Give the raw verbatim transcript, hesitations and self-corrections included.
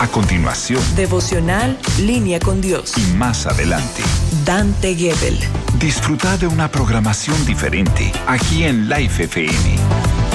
A continuación, devocional Línea con Dios. Y más adelante, Dante Gebel. Disfruta de una programación diferente aquí en Life F M.